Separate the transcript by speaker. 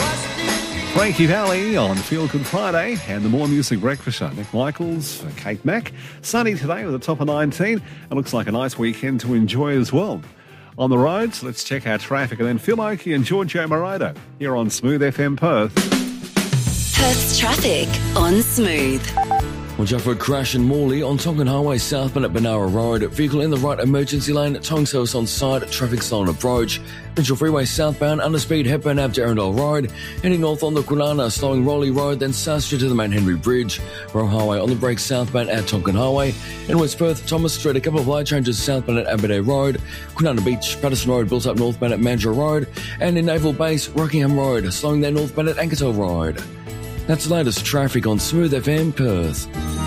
Speaker 1: Frankie Valli on Feel Good Friday and the More Music Breakfast Show. Nick Michaels for Kate Mack. Sunny today with a top of 19. It looks like a nice weekend to enjoy as well. On the roads, let's check our traffic and then Phil Oakey and Giorgio Moroder here on Smooth FM Perth.
Speaker 2: Perth's traffic on Smooth.
Speaker 3: Watch out for a crash in Morley on Tonkin Highway southbound at Benara Road. Vehicle in the right emergency lane, towing service on side, traffic silent approach. Mitchell Freeway southbound, underspeed Hepburn Ave to Arundel Road. Heading north on the Kwinana, slowing Rowley Road, then South Street to the Mount Henry Bridge. Roe Highway on the break southbound at Tonkin Highway. In West Perth, Thomas Street, a couple of light changes southbound at Aberdare Road. Kwinana Beach, Patterson Road built up northbound at Mandurah Road. And in Naval Base, Rockingham Road, slowing there northbound at Ankersville Road. That's the latest traffic on Smooth FM Perth.